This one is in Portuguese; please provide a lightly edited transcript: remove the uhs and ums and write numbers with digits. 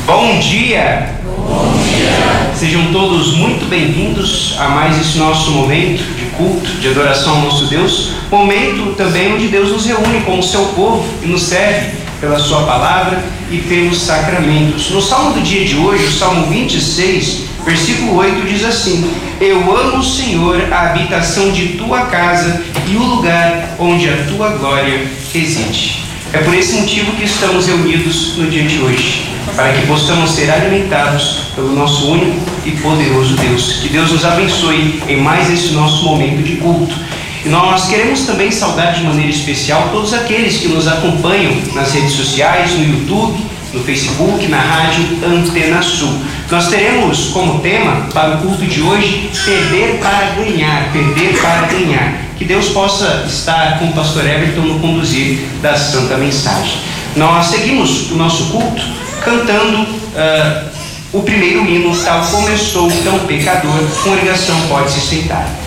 Bom dia! Bom dia! Sejam todos muito bem-vindos a mais esse nosso momento de culto, de adoração ao nosso Deus. Momento também onde Deus nos reúne com o seu povo e nos serve pela sua palavra e pelos sacramentos. No Salmo do dia de hoje, o Salmo 26, versículo 8 diz assim: Eu amo, Senhor, a habitação de tua casa e o lugar onde a tua glória reside. É por esse motivo que estamos reunidos no dia de hoje, para que possamos ser alimentados pelo nosso único e poderoso Deus. Que Deus nos abençoe em mais esse nosso momento de culto. E nós queremos também saudar de maneira especial todos aqueles que nos acompanham nas redes sociais, no YouTube, no Facebook, na rádio Antena Sul. Nós teremos como tema para o culto de hoje: perder para ganhar, perder para ganhar. Que Deus possa estar com o pastor Everton no conduzir da Santa Mensagem. Nós seguimos o nosso culto cantando o primeiro hino, tal como eu sou tão pecador. Congregação, pode se sentar.